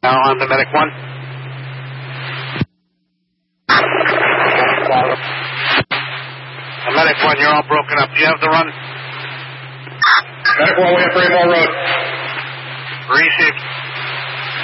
Now on to Medic 1. Medic 1, you're all broken up. Do you have the run? Medic 1, we have 3 more road. Received.